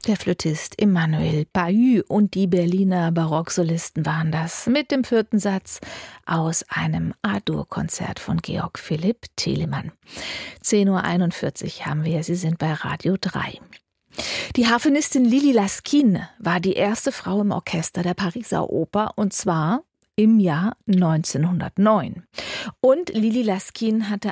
Der Flötist Emmanuel Pahud und die Berliner Barocksolisten waren das mit dem 4. Satz aus einem A-Dur-Konzert von Georg Philipp Telemann. 10:41 Uhr haben wir, Sie sind bei Radio 3. Die Harfenistin Lili Laskin war die erste Frau im Orchester der Pariser Oper, und zwar im Jahr 1909. Und Lili Laskin hatte